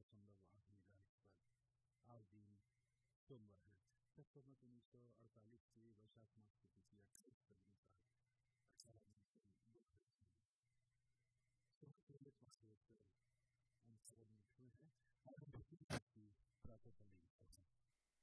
10.8 megahertz पर आज दिन सोमवार है। संवत 1948 के वैशाख मास की तिथि 28 फरवरी का प्रातःकालीन